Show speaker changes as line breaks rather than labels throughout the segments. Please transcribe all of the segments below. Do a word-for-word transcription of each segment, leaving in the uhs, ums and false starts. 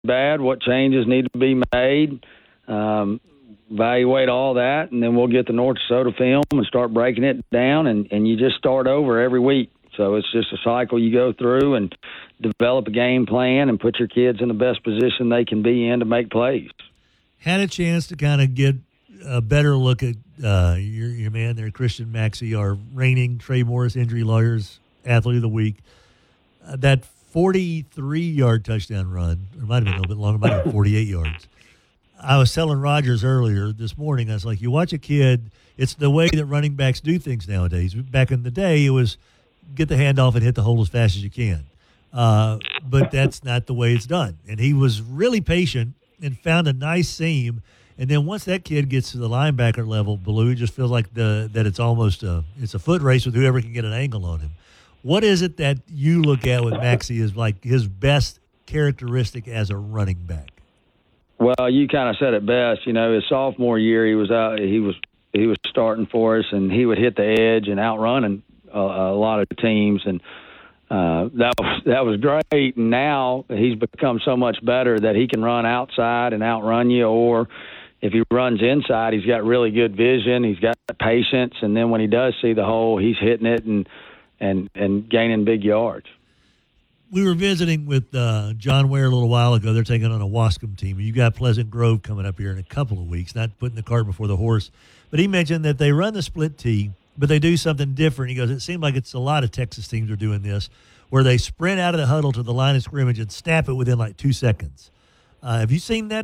bad, what changes need to be made, um, evaluate all that, and then we'll get the North Dakota film and start breaking it down, and, and you just start over every week. So it's just a cycle you go through and develop a game plan and put your kids in the best position they can be in to make plays.
Had a chance to kind of get a better look at uh, your, your man there, Christian Maxey, our reigning Trey Morris Injury Lawyers Athlete of the Week. Uh, that forty-three-yard touchdown run, or it might have been a little bit longer, might have been forty-eight yards. I was telling Rogers earlier this morning, I was like, you watch a kid, it's the way that running backs do things nowadays. Back in the day, it was get the handoff and hit the hole as fast as you can. Uh, but that's not the way it's done. And he was really patient and found a nice seam. And then once that kid gets to the linebacker level, Blue, it just feels like the that it's almost a it's a foot race with whoever can get an angle on him. What is it that you look at with Maxey as like his best characteristic as a running back?
Well, you kind of said it best. You know, his sophomore year, he was out. He was he was starting for us, and he would hit the edge and outrunning a, a lot of teams, and uh, that was that was great. And now he's become so much better that he can run outside and outrun you, or if he runs inside, he's got really good vision. He's got patience, and then when he does see the hole, he's hitting it and and and gaining big yards.
We were visiting with uh, John Ware a little while ago. They're taking on a Wascom team. You got Pleasant Grove coming up here in a couple of weeks, not putting the cart before the horse. But he mentioned that they run the split tee, but they do something different. He goes, it seemed like it's a lot of Texas teams are doing this, where they sprint out of the huddle to the line of scrimmage and snap it within like two seconds. Uh, have you seen that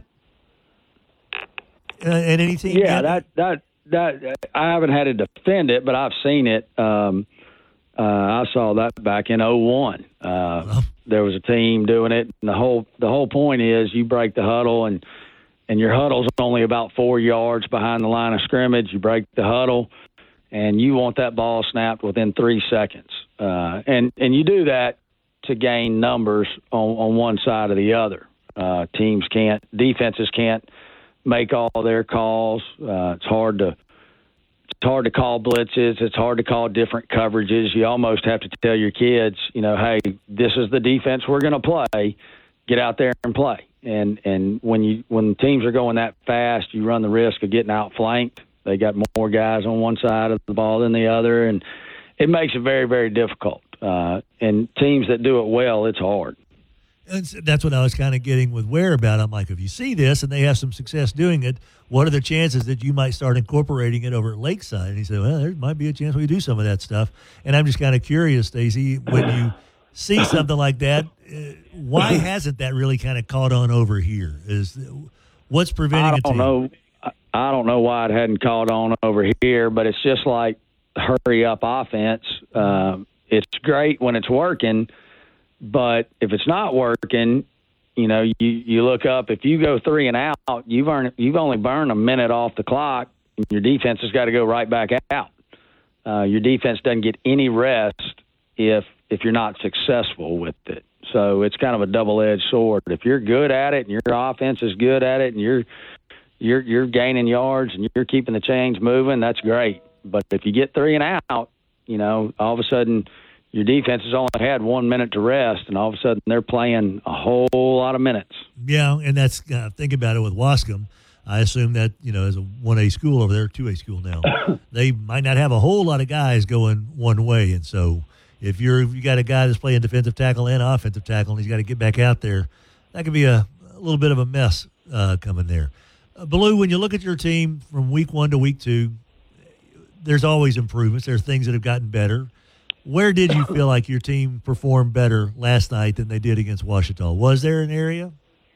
uh, at any team?
Yeah,
yet?
that, that, that, I haven't had to defend it, but I've seen it. Um, Uh, I saw that back in oh one. Uh, oh. There was a team doing it, and the whole the whole point is you break the huddle, and and your huddle's only about four yards behind the line of scrimmage. You break the huddle, and you want that ball snapped within three seconds. Uh, and and you do that to gain numbers on, on one side or the other. Uh, teams can't, defenses can't make all their calls. Uh, it's hard to. It's hard to call blitzes. It's hard to call different coverages. You almost have to tell your kids, you know, hey, this is the defense we're going to play. Get out there and play. And and when you when teams are going that fast, you run the risk of getting outflanked. They got more guys on one side of the ball than the other, and it makes it very, very difficult. Uh, and teams that do it well, it's hard.
And that's what I was kind of getting with Ware about. I'm like, if you see this and they have some success doing it, what are the chances that you might start incorporating it over at Lakeside? And he said, well, there might be a chance we do some of that stuff. And I'm just kind of curious, Stacey, when you see something like that, uh, why hasn't that really kind of caught on over here? Is what's preventing it? I
don't know. I don't know why it hadn't caught on over here, but it's just like hurry up offense. Um, it's great when it's working. But if it's not working, you know, you, you look up, if you go three and out, you've earned, you've only burned a minute off the clock, and your defense has got to go right back out. Uh, your defense doesn't get any rest if if you're not successful with it. So it's kind of a double-edged sword. If you're good at it and your offense is good at it and you're you're you're gaining yards and you're keeping the chains moving, that's great. But if you get three and out, you know, all of a sudden – your defense has only had one minute to rest, and all of a sudden they're playing a whole lot of minutes.
Yeah, and that's uh, think about it with Wascom. I assume that, you know, as a one A school over there, two A school now, they might not have a whole lot of guys going one way. And so if you're if you got a guy that's playing defensive tackle and offensive tackle, and he's got to get back out there, that could be a, a little bit of a mess uh, coming there. Uh, Blue, when you look at your team from week one to week two, there's always improvements. There's things that have gotten better. Where did you feel like your team performed better last night than they did against Ouachita? Was there an area?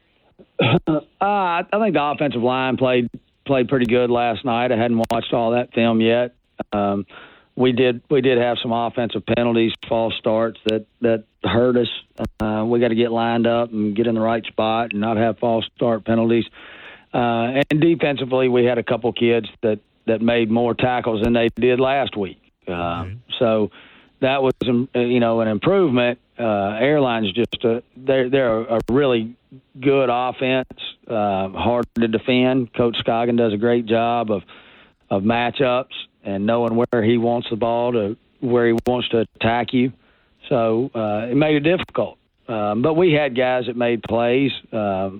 Uh, I think the offensive line played played pretty good last night. I hadn't watched all that film yet. Um, we did we did have some offensive penalties, false starts that, that hurt us. Uh, we got to get lined up and get in the right spot and not have false start penalties. Uh, and defensively, we had a couple kids that, that made more tackles than they did last week. Uh, okay. So. That was, you know, an improvement. Uh, Airline's just a, they're they're a really good offense, uh, hard to defend. Coach Scoggin does a great job of of matchups and knowing where he wants the ball to where he wants to attack you. So uh, it made it difficult. Um, but we had guys that made plays. Um,